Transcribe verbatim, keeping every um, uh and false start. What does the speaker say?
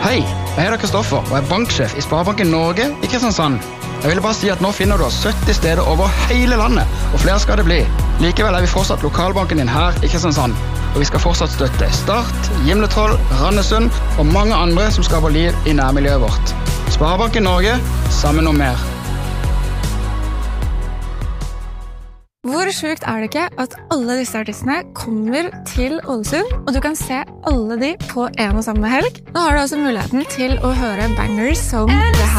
Hei, jeg heter Kristoffer og er banksjef i Sparebanken Norge i Kristiansand. Jeg ville bare si at nå finner du oss sytti steder over hele landet, og flere skal det bli. Likevel er vi fortsatt lokalbanken din her i Kristiansand, og vi skal fortsatt støtte Start, Gimletroll, Randesund og mange andre som skaper liv i nærmiljøet vårt. Sparebanken Norge, sammen om mer. Hvor sjukt er det ikke at alle disse artistene kommer til Ålesund, og du kan se alle de på en og samme helg? Nå har du også muligheten til å høre bangers som det her.